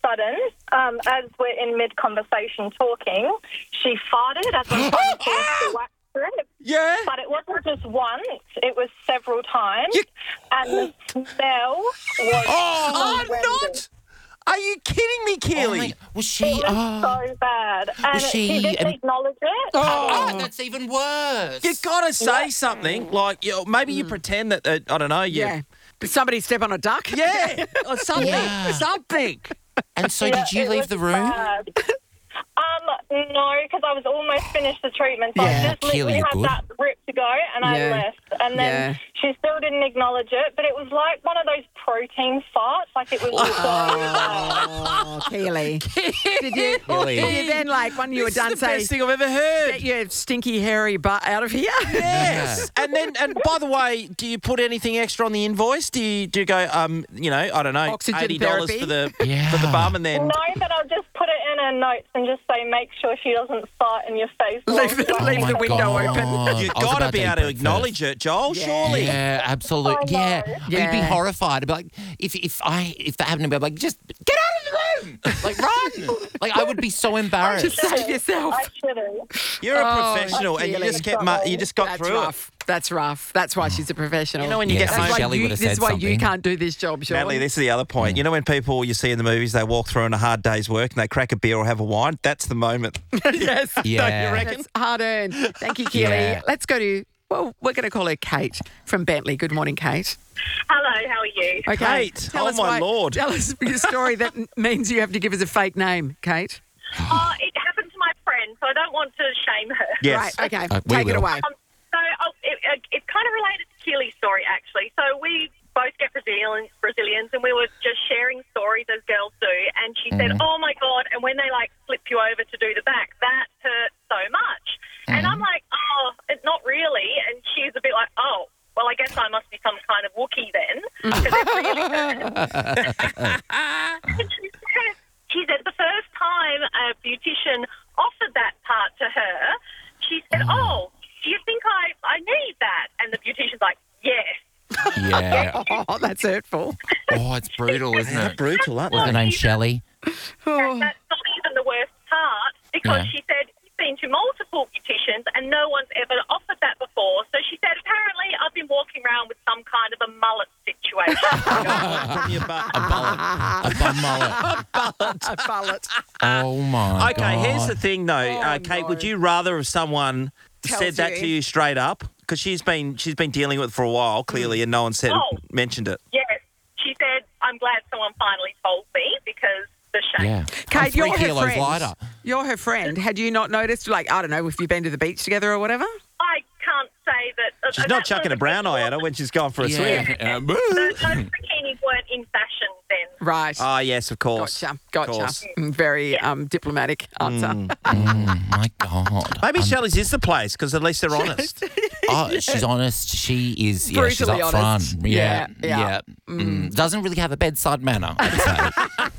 sudden, as we're in mid-conversation talking, she farted as I'm trying to finish the wax strip. Yeah. But it wasn't just once, it was several times. And the smell was horrendous. Are you kidding me, Keely? Was she? It was so bad. And she didn't acknowledge it. Oh, that's even worse. You got to say something. Like, maybe you pretend that, I don't know. Yeah. Somebody step on a duck? Yeah. Or something. Yeah. Something. And so did you it leave was the room? bad. No, because I was almost finished the treatment. So Yeah, I just Keely, literally you're had good. that rip to go and I left. And then she still didn't acknowledge it, but it was like one of those protein farts. Like it was so bad. Oh, Keely. Did you then, like, when you were done, It's the say, best thing I've ever heard. get your stinky, hairy butt out of here? Yes. And by the way, do you put anything extra on the invoice? Do you go, I don't know, Oxygen $80 therapy? for the bum and then... No, but I'll just put it in her notes and just say, make sure she doesn't fart in your face. Leave while- the window open. You've got to be able to acknowledge it, Joel, surely. Yeah, absolutely. I know. Yeah. You'd be horrified. I'd be like, if that happened to me, I'd be like, just get out of the room. Like, run. Like, I would be so embarrassed. Just save yourself. I shouldn't. You're a professional and you Keely. just got That's through rough. That's rough. That's why she's a professional. You know when you get Yeah, home... so Shelley would have this said is why you something. can't do this job, Sean. Natalie, this is the other point. You know when people you see in the movies, they walk through on a hard day's work and they crack a beer or have a wine? That's the moment. Yes. Yeah. Don't you reckon? That's hard earned. Thank you, Keely. Yeah. Let's go to, well, we're going to call her Kate from Bentley. Good morning, Kate. Hello, how are you? Okay. Kate, Tell oh us my Lord. Tell us your story that means you have to give us a fake name, Kate. It happened to my friend, so I don't want to shame her. Yes. Right, okay. We Take it will. away. It's kind of related to Keely's story, actually. So we both get Brazilians, and we were just sharing stories as girls do. And she said, "Oh my God!" And when they flip you over to do the back, that hurt so much. And I'm like, "Oh, it's not really." And she's a bit like, "Oh, well, I guess I must be some kind of Wookiee then, because it really hurts." She said the first time a beautician offered that part to her, she said, "Oh, do you think I need that?" And the beautician's like, "Yes." Yeah. Oh, that's hurtful. Oh, it's brutal, isn't it? Brutal, aren't What's her they? name? Shelley? Oh. That's not even the worst part, because she said she's been to multiple beauticians and no one's ever offered that before. So she said, apparently I've been walking around with some kind of a mullet situation. From your butt. A bum mullet. A bullet. Oh, my God. Okay, here's the thing, though. Kate, would you rather have someone said that to you straight up? Because she's been dealing with it for a while, clearly, and no one mentioned it. Yes. She said, I'm glad someone finally told me, because the shame. Yeah. Kate, I'm you're 3 her kilos friend. lighter. You're her friend. Had you not noticed, I don't know, if you've been to the beach together or whatever? I can't say that. She's not chucking a brown eye at her when she's gone for a swim. Those bikinis weren't in fashion then. Right. Oh, yes, of course. Gotcha. Of course. Very diplomatic answer. My God. Maybe Shelley's is the place, because at least they're honest. Oh, she's honest. She is. Yeah, she's Brutally up honest. front. Yeah. Doesn't really have a bedside manner, I'd say.